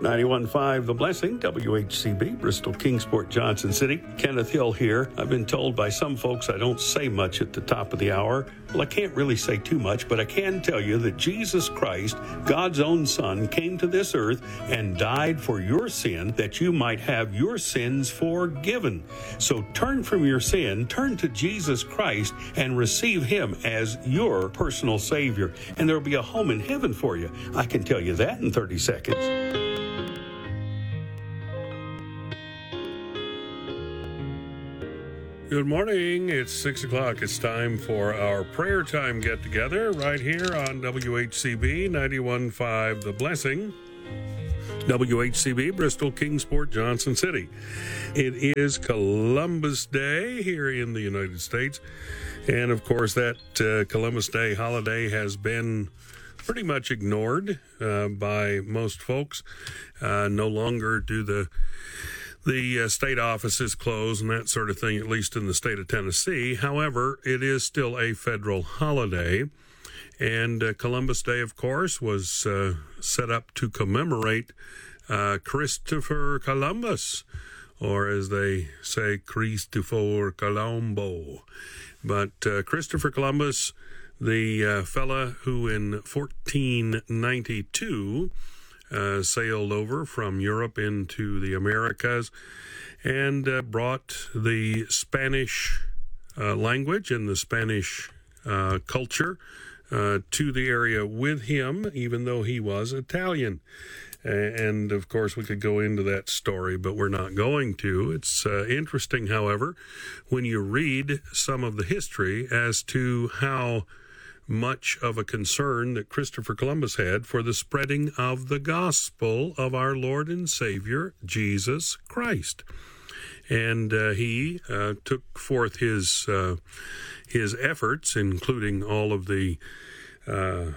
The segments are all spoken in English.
91.5 The Blessing, WHCB, Bristol, Kingsport, Johnson City. Kenneth Hill here. I've been told by some folks I don't say much at the top of the hour. Well, I can't really say too much, but I can tell you that Jesus Christ, God's own Son, came to this earth and died for your sin that you might have your sins forgiven. So turn from your sin, turn to Jesus Christ, and receive Him as your personal Savior. And there will be a home in heaven for you. I can tell you that in 30 seconds. Good morning. It's 6 o'clock. It's time for our prayer time get-together right here on WHCB 91.5 The Blessing. WHCB, Bristol, Kingsport, Johnson City. It is Columbus Day here in the United States. And, of course, that Columbus Day holiday has been pretty much ignored by most folks. No longer do the state offices close and that sort of thing, at least in the state of Tennessee. However, it is still a federal holiday. And Columbus Day, of course, was set up to commemorate Christopher Columbus, or as they say, Christopher Colombo. But Christopher Columbus, the fella who in 1492 sailed over from Europe into the Americas and brought the Spanish language and the Spanish culture to the area with him, even though he was Italian. And, of course, we could go into that story, but we're not going to. It's interesting, however, when you read some of the history as to how much of a concern that Christopher Columbus had for the spreading of the gospel of our Lord and Savior, Jesus Christ. And he took forth his efforts, including all of the, the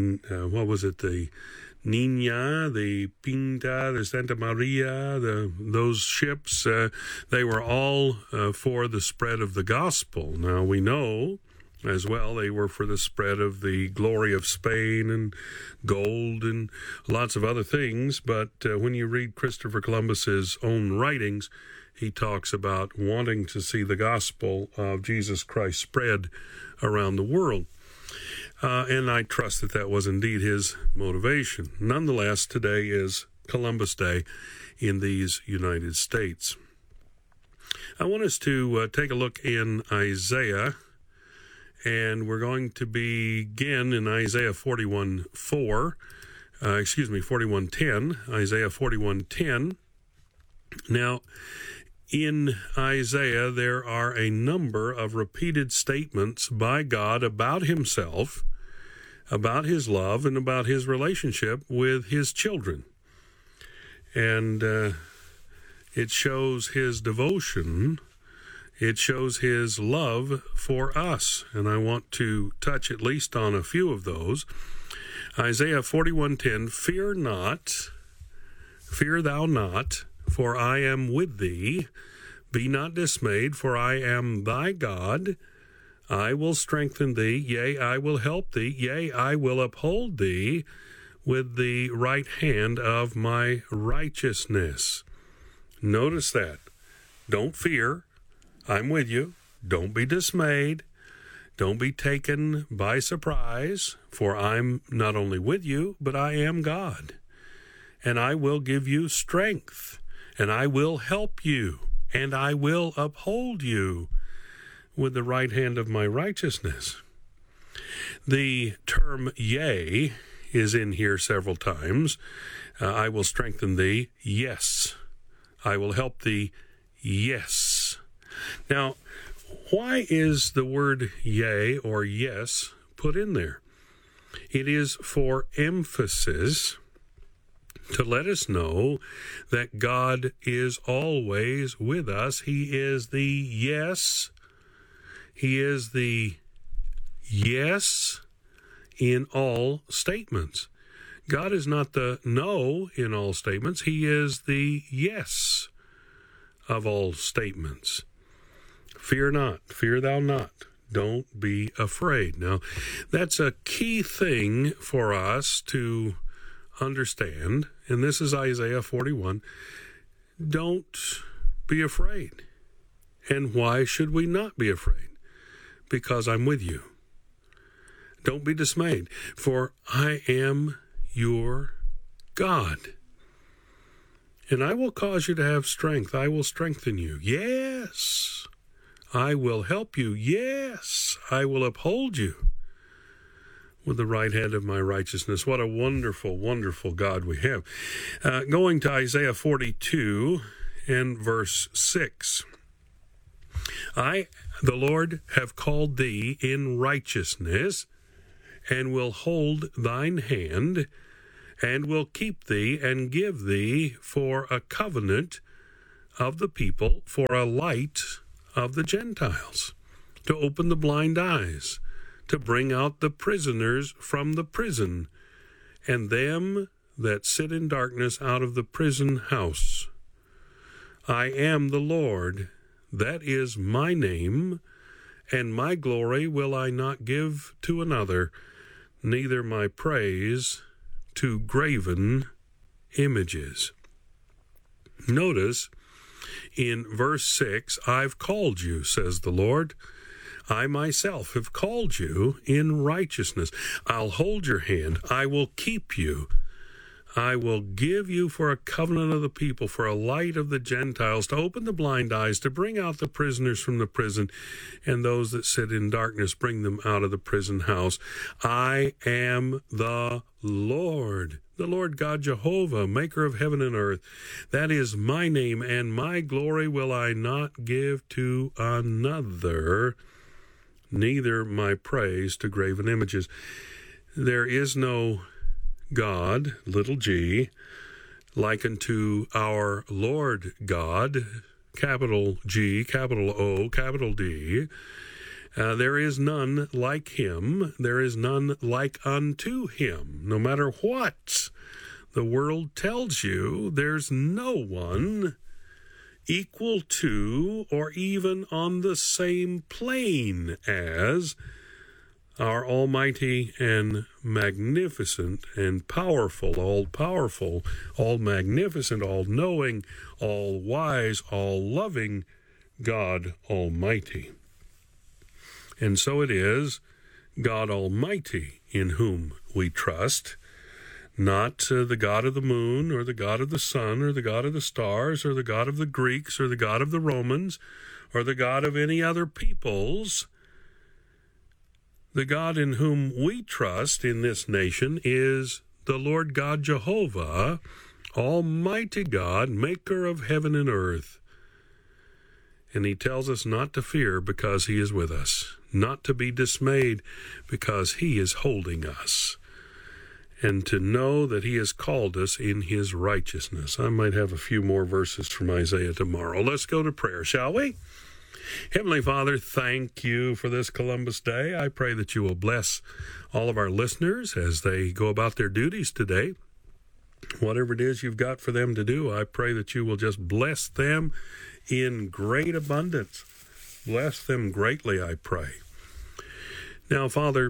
Nina, the Pinta, the Santa Maria, those ships, they were all for the spread of the gospel. Now, we know as well, they were for the spread of the glory of Spain and gold and lots of other things. But when you read Christopher Columbus's own writings, he talks about wanting to see the gospel of Jesus Christ spread around the world. And I trust that that was indeed his motivation. Nonetheless, today is Columbus Day in these United States. I want us to take a look in Isaiah. And we're going to begin in Isaiah 41:10, Isaiah 41:10. Now, in Isaiah, there are a number of repeated statements by God about himself, about his love, and about his relationship with his children. And it shows his devotion. It shows his love for us, and I want to touch at least on a few of those. Isaiah 41:10, fear thou not, for I am with thee. Be not dismayed, for I am thy God. I will strengthen thee, yea, I will help thee, yea, I will uphold thee with the right hand of my righteousness. Notice that. Don't fear. I'm with you. Don't be dismayed. Don't be taken by surprise, for I'm not only with you, but I am God. And I will give you strength, and I will help you, and I will uphold you with the right hand of my righteousness. The term yea is in here several times. I will strengthen thee. Yes. I will help thee. Yes. Now, why is the word yea or yes put in there? It is for emphasis, to let us know that God is always with us. He is the yes. He is the yes in all statements. God is not the no in all statements. He is the yes of all statements. Fear not, fear thou not. Don't be afraid. Now, that's a key thing for us to understand, and this is Isaiah 41, don't be afraid. And why should we not be afraid? Because I'm with you. Don't be dismayed, for I am your God. And I will cause you to have strength. I will strengthen you. Yes, I will help you. Yes, I will uphold you with the right hand of my righteousness. What a wonderful, wonderful God we have. Going to Isaiah 42 and verse 6. I, the Lord, have called thee in righteousness, and will hold thine hand, and will keep thee, and give thee for a covenant of the people, for a light of the Gentiles, to open the blind eyes, to bring out the prisoners from the prison, and them that sit in darkness out of the prison house. I am the Lord, that is my name, and my glory will I not give to another, neither my praise to graven images. Notice in verse 6, I've called you, says the Lord. I myself have called you in righteousness. I'll hold your hand. I will keep you. I will give you for a covenant of the people, for a light of the Gentiles, to open the blind eyes, to bring out the prisoners from the prison, and those that sit in darkness, bring them out of the prison house. I am the Lord God Jehovah, maker of heaven and earth. That is my name, and my glory will I not give to another, neither my praise to graven images. There is no God, little g, like unto our Lord God, capital G, capital O, capital D. There is none like him. There is none like unto him. No matter what the world tells you, there's no one equal to or even on the same plane as our almighty and magnificent and powerful, all magnificent, all-knowing, all-wise, all-loving God Almighty. And so it is God Almighty in whom we trust, not the God of the moon or the God of the sun or the God of the stars or the God of the Greeks or the God of the Romans or the God of any other peoples. The God in whom we trust in this nation is the Lord God Jehovah, Almighty God, maker of heaven and earth. And he tells us not to fear because he is with us, not to be dismayed because he is holding us, and to know that he has called us in his righteousness. I might have a few more verses from Isaiah tomorrow. Let's go to prayer, shall we? Heavenly Father, thank you for this Columbus Day. I pray that you will bless all of our listeners as they go about their duties today. Whatever it is you've got for them to do, I pray that you will just bless them in great abundance. Bless them greatly, I pray. Now, Father,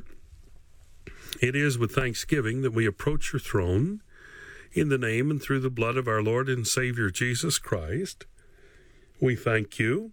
it is with thanksgiving that we approach your throne in the name and through the blood of our Lord and Savior Jesus Christ. We thank you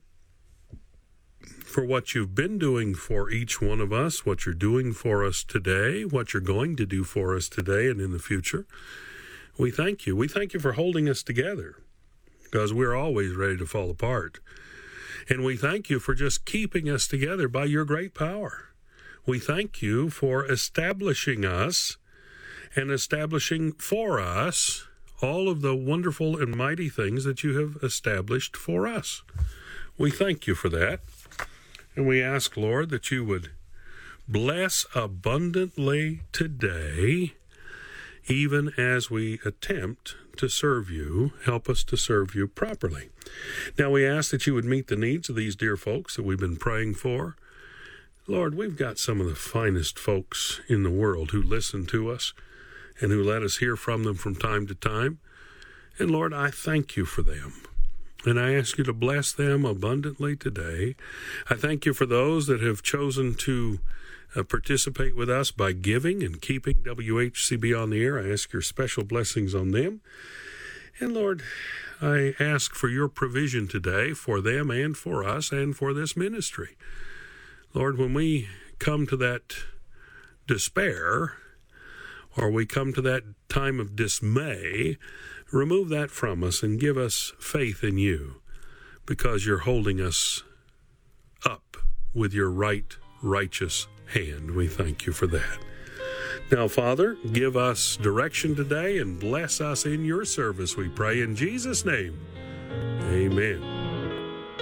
for what you've been doing for each one of us, what you're doing for us today, what you're going to do for us today and in the future. We thank you. We thank you for holding us together, because we're always ready to fall apart. And we thank you for just keeping us together by your great power. We thank you for establishing us and establishing for us all of the wonderful and mighty things that you have established for us. We thank you for that. And we ask, Lord, that you would bless abundantly today, even as we attempt to serve you. Help us to serve you properly. Now we ask that you would meet the needs of these dear folks that we've been praying for. Lord, we've got some of the finest folks in the world who listen to us and who let us hear from them from time to time. And Lord, I thank you for them. And I ask you to bless them abundantly today. I thank you for those that have chosen to participate with us by giving and keeping WHCB on the air. I ask your special blessings on them. And Lord, I ask for your provision today for them and for us and for this ministry. Lord, when we come to that despair, or we come to that time of dismay, remove that from us and give us faith in you, because you're holding us up with your right, righteous hand. We thank you for that. Now, Father, give us direction today and bless us in your service, we pray in Jesus' name. Amen.